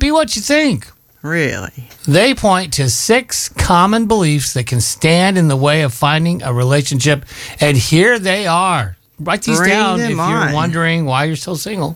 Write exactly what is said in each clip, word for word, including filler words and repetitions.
be what you think. Really? They point to six common beliefs that can stand in the way of finding a relationship, and here they are. Write these Bring down them if on. you're wondering why you're still single.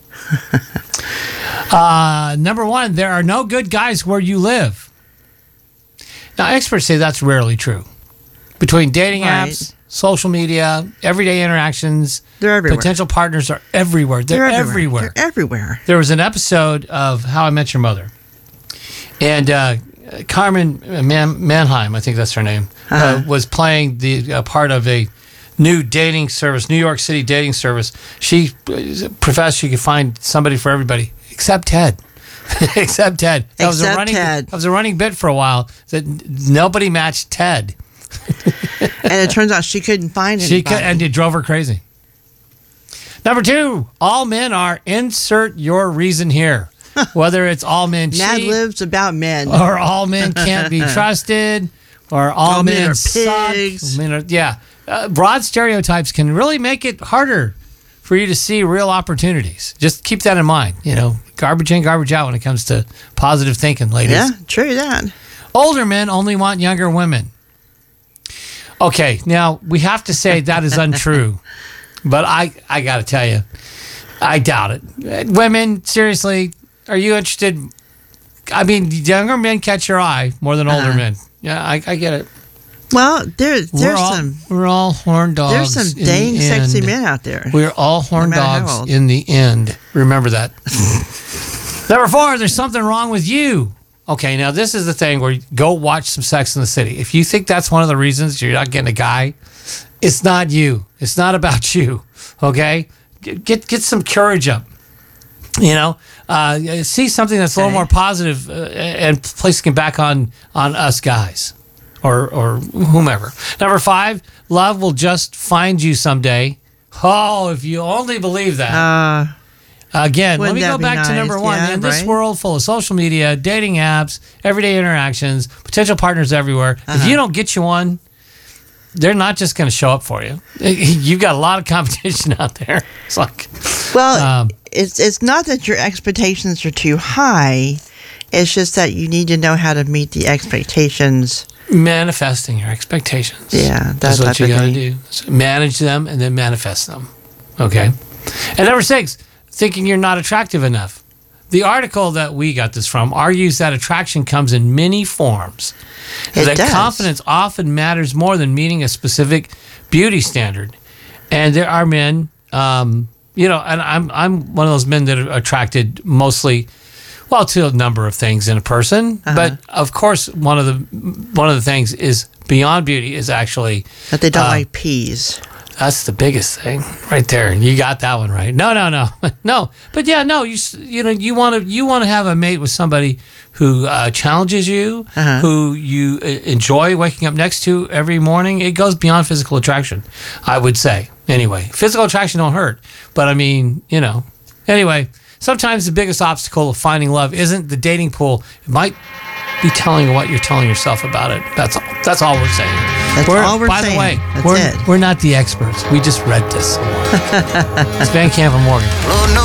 uh, number one, there are no good guys where you live. Now, experts say that's rarely true. Between dating Right. apps, social media, everyday interactions, They're everywhere. potential partners are everywhere. They're, They're everywhere. They're everywhere. There was an episode of How I Met Your Mother. And uh, Carmen Man- Manheim, I think that's her name, uh, Uh-huh. was playing the uh, part of a new dating service, New York City dating service. She uh, professed she could find somebody for everybody, except Ted. except Ted. That was a Except running. Ted. That was a running bit for a while. That n- nobody matched Ted. And it turns out she couldn't find She anybody. could, and it drove her crazy. Number two, all men are insert your reason here. Whether it's all men Mad cheat, Libs about men. or all men can't be trusted, or all, All men men, are suck. pigs. Men are- yeah, uh, broad stereotypes can really make it harder for you to see real opportunities. Just keep that in mind. You know, garbage in, garbage out when it comes to positive thinking, ladies. Yeah, true that. Older men only want younger women. Okay, now we have to say that is untrue, but I, I got to tell you, I doubt it. Uh, Women, seriously, are you interested? I mean, younger men catch your eye more than older Uh-huh. men. Yeah, I, I get it. Well, there, We're there's all, some we're all horn dogs. there's some in dang the sexy end. men out there. We're all horn No matter how dogs old. in the end. Remember that. Number four, there's something wrong with you. Okay, now this is the thing where you go watch some Sex in the City. If you think that's one of the reasons you're not getting a guy, it's not you. It's not about you. Okay, get get, get some courage up. You know, uh, see something that's a little Okay. more positive, uh, and placing it back on on us guys, or or whomever. Number five, love will just find you someday. Oh, if you only believe that. Uh, Again, let Wouldn't me that go be back to nice? number one. Yeah, In this right. world full of social media, dating apps, everyday interactions, potential partners everywhere, if Uh-huh. you don't get you one, they're not just going to show up for you. You've got a lot of competition out there. It's like, well, Um, it's it's not that your expectations are too high. It's just that you need to know how to meet the expectations. manifesting your expectations. Yeah, that That's what type you of got to thing. do. So manage them and then manifest them. Okay. And number six, thinking you're not attractive enough. The article that we got this from argues that attraction comes in many forms. It that does. confidence often matters more than meeting a specific beauty standard. And there are men, um, you know, and I'm I'm one of those men that are attracted mostly, well, to a number of things in a person. Uh-huh. But of course, one of the one of the things is beyond beauty is actually That they don't Uh, like peas. that's the biggest thing right there. You got that one right. No, no, no, no. But yeah, no. You s- you know you want to you want to have a mate with somebody who uh, challenges you, Uh-huh. who you uh, enjoy waking up next to every morning. It goes beyond physical attraction, I would say. Anyway, physical attraction don't hurt, but I mean, you know. Anyway, sometimes the biggest obstacle of finding love isn't the dating pool. It might be telling you what you're telling yourself about it. That's all. That's all we're saying. That's all we're by saying. the way, That's we're, it. we're not the experts. We just read this. It's Van Camp and Morgan. Oh no,